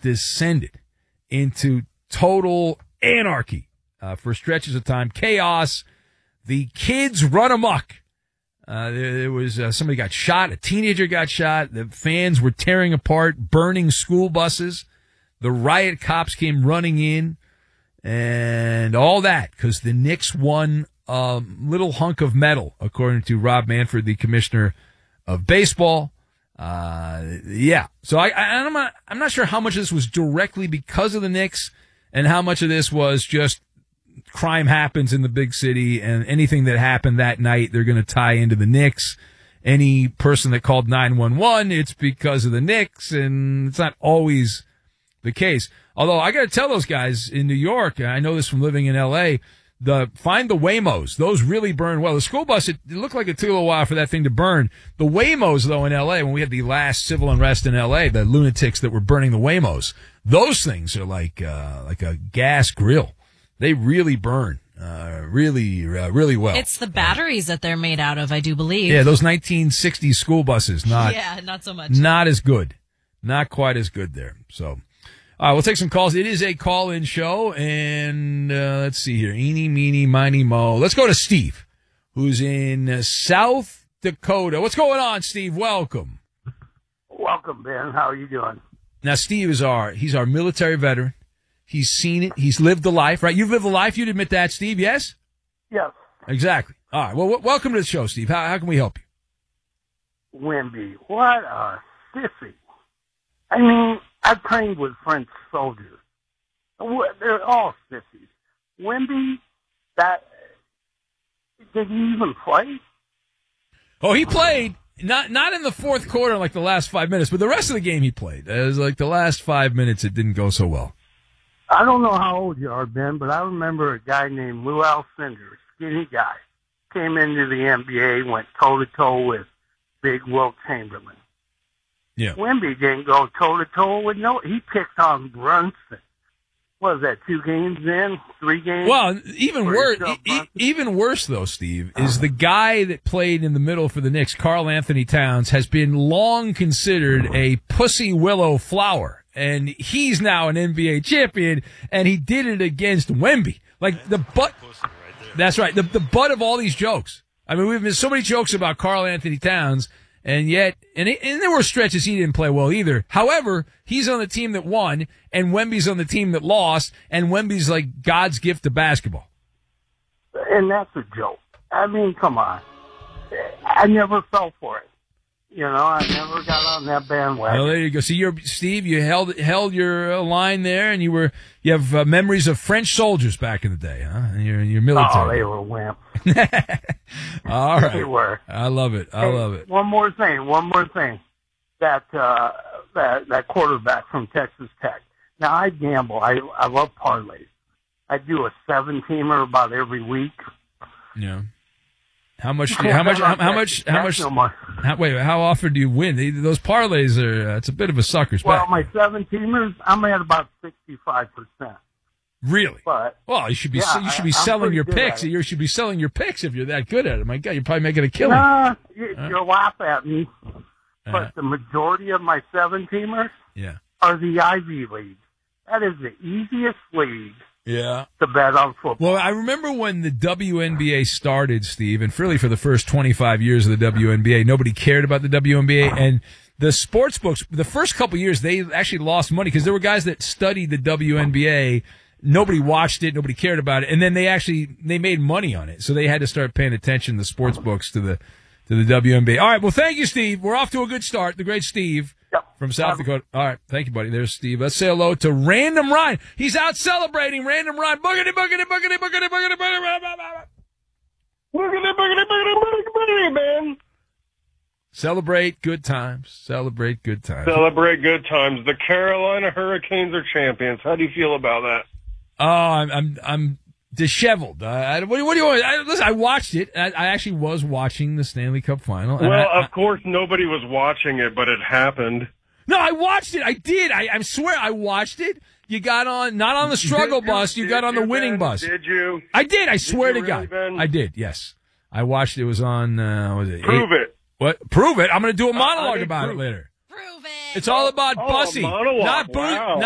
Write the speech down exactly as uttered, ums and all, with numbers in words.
descended into total anarchy uh, for stretches of time. Chaos. The kids run amok. Uh, there, there was uh, somebody got shot. A teenager got shot. The fans were tearing apart, burning school buses. The riot cops came running in, and all that because the Knicks won a little hunk of metal, according to Rob Manfred, the commissioner of baseball. Uh, yeah. So I, I, I'm not, I'm not sure how much of this was directly because of the Knicks, and how much of this was just crime happens in the big city, and anything that happened that night, they're going to tie into the Knicks. Any person that called nine one one, it's because of the Knicks, and it's not always the case. Although I got to tell those guys in New York, I know this from living in L A, the find the Waymos. Those really burn well. The school bus, it, it looked like it took a little while for that thing to burn. The Waymos, though, in L A, when we had the last civil unrest in L A, the lunatics that were burning the Waymos, those things are like uh, like a gas grill. They really burn, uh, really, uh, really well. It's the batteries that they're made out of, I do believe. Yeah, those nineteen sixties school buses, not yeah, not so much. Not as good, not quite as good there. So, all right, we'll take some calls. It is a call-in show, and uh, let's see here, eeny, meeny, miny, mo. Let's go to Steve, who's in uh, South Dakota. What's going on, Steve? Welcome. Welcome, Ben. How are you doing? Now, Steve is our he's our military veteran. He's seen it. He's lived the life, right? You've lived the life. You'd admit that, Steve, yes? Yes. Exactly. All right. Well, w- welcome to the show, Steve. How, how can we help you? Wemby, what a sissy. I mean, I've trained with French soldiers. They're all sissies. Wemby, that, did he even play? Oh, he played. Not not in the fourth quarter, like the last five minutes, but the rest of the game he played. It was like the last five minutes, it didn't go so well. I don't know how old you are, Ben, but I remember a guy named Lou Alcindor, skinny guy, came into the N B A, went toe-to-toe with big Wilt Chamberlain. Yeah. Wemby didn't go toe-to-toe with no, he picked on Brunson. What was that, two games in, three games? Well, even worse, e- even worse though, Steve, is the guy that played in the middle for the Knicks, Karl Anthony Towns, has been long considered a pussy willow flower. And he's now an N B A champion, and he did it against Wemby. Like, the butt, that's right, the, the butt of all these jokes. I mean, we've been so many jokes about Karl Anthony Towns, and yet, and, it, and there were stretches he didn't play well either. However, he's on the team that won, and Wemby's on the team that lost, and Wemby's like God's gift to basketball. And that's a joke. I mean, come on. I never fell for it. You know, I never got on that bandwagon. Well, there you go. See, you're Steve. You held held your uh, line there, and you were you have uh, memories of French soldiers back in the day, huh? And you're you're military. Oh, they were wimp. All right, they were. I love it. I hey, love it. One more thing. One more thing. That uh, that that quarterback from Texas Tech. Now I gamble. I I love parlays. I do a seven teamer about every week. Yeah. How much? Do you, how much? How, how much? How much? How, wait, how often do you win? They, those parlays are. Uh, it's a bit of a sucker's Well, bet. my seven teamers, I'm at about sixty-five percent. Really? But well, you should be yeah, you should be I, selling your picks. You You should be selling your picks if you're that good at it. My God, you're probably making a killing. Nah, you, huh? you'll laugh at me, but uh, the majority of my seven teamers yeah. are the Ivy League. That is the easiest league. Yeah. To bet on football. Well, I remember when the W N B A started, Steve, and really for the first twenty-five years of the W N B A, nobody cared about the W N B A. And the sports books, the first couple years, they actually lost money because there were guys that studied the W N B A. Nobody watched it. Nobody cared about it. And then they actually, they made money on it. So they had to start paying attention, the sports books, to the, to the W N B A. All right. Well, thank you, Steve. We're off to a good start. The great Steve. Yep. From South Dakota. All right. Thank you, buddy. There's Steve. Let's say hello to Random Ryan. He's out celebrating. Random Ryan. Boogity, boogity, boogity, boogity, boogity, boogity, boogity, boogity, boogity, man. Celebrate good times. Celebrate good times. Celebrate good times. The Carolina Hurricanes are champions. How do you feel about that? Oh, I'm, I'm, I'm disheveled. Uh, I, what, what do you want? I, listen, I watched it. I, I actually was watching the Stanley Cup final. Well, I, of I, course, nobody was watching it, but it happened. No, I watched it. I did. I, I swear I watched it. You got on, not on the struggle you, bus. You got on you, the winning Ben? bus. Did you? I did. I did swear to really, God. Ben? I did. Yes. I watched it. It was on, uh, what was it? Prove Eight, it. What? Prove it. I'm going to do a monologue uh, about prove. it later. Prove it. It's all about oh, Bussy, monologue. not Boo. Wow.